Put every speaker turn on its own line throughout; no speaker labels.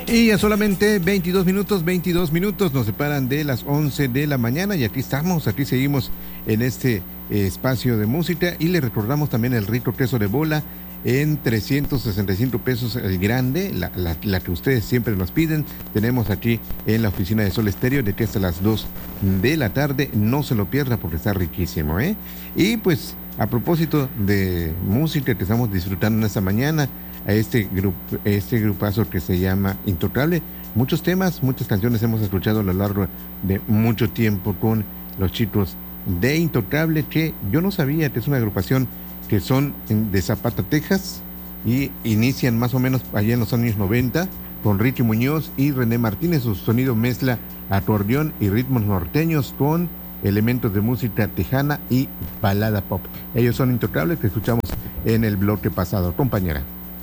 Y a solamente 22 minutos nos separan de las 11 de la mañana y aquí estamos, aquí seguimos en este espacio de música y le recordamos también el rico queso de bola en 365 pesos el grande, la que ustedes siempre nos piden. Tenemos aquí en la oficina de Sol Estéreo de que hasta las 2 de la tarde, no se lo pierda porque está riquísimo, ¿eh? Y pues a propósito de música que estamos disfrutando en esta mañana, a este grupazo que se llama Intocable. Muchos temas, muchas canciones hemos escuchado a lo largo de mucho tiempo con los chicos de Intocable, que yo no sabía que es una agrupación que son de Zapata, Texas, y inician más o menos allá en los años 90 con Ricky Muñoz y René Martínez. Su sonido mezcla acordeón y ritmos norteños con elementos de música tejana y balada pop. Ellos son Intocables, que escuchamos en el bloque pasado. Compañera.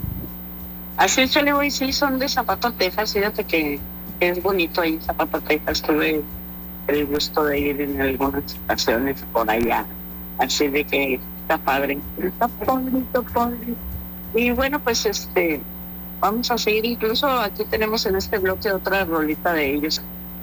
Así es, Chale, güey, sí, son de Zapata, Texas. Fíjate que es bonito ahí, Zapata, Texas. Tuve el gusto de ir en algunas ocasiones por allá. Así de que está padre. Está padre. Y bueno, pues vamos a seguir. Incluso aquí tenemos en este bloque otra rolita de ellos.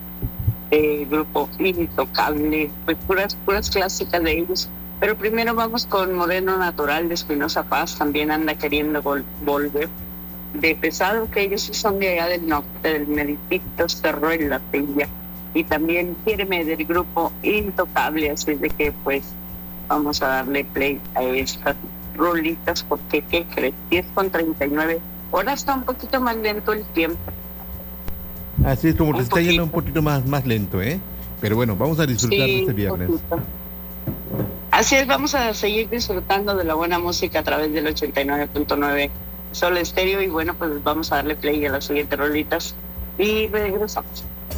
Grupo Intocable, pues puras clásicas de ellos. Pero primero vamos con Moreno Natural de Espinosa Paz. También anda queriendo volver. De pesado, que ellos sí son de allá del norte, del Meritito, Cerro y La Tilla. Y también Quiéreme del grupo Intocable, así de que pues vamos a darle play a estas rolitas, porque ¿qué crees? 10:39. Ahora está un poquito más lento el tiempo.
Así es, como te está yendo un poquito más lento, ¿eh? Pero bueno, vamos a disfrutar de este viernes.
Así es, vamos a seguir disfrutando de la buena música a través del 89.9 Sol Estéreo. Y bueno, pues vamos a darle play a las siguientes rolitas y regresamos.